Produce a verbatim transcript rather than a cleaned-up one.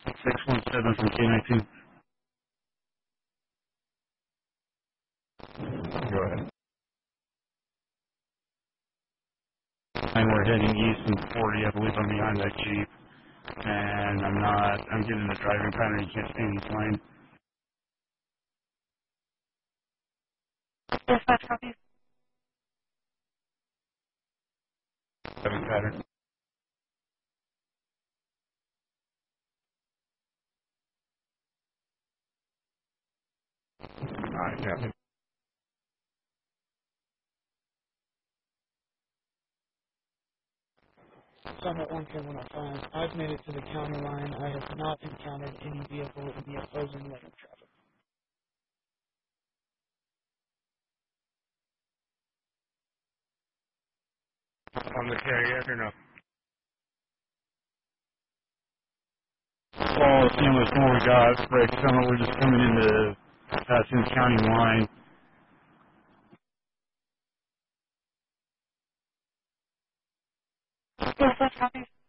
six one seven from K nineteen. Go ahead. And we're heading east in forty. I believe I'm behind that Jeep. And I'm not, I'm getting a driving pattern. You can't stay in this lane. Dispatch copy. Driving pattern. Alright, yeah. Summit one K one oh five. I've made it to the county line. I have not encountered any vehicle in the opposing lane of traffic. On the carrier or no? Well, seeing what more we got, Break Summit, we're just coming into passing the county line. Dispatch copy.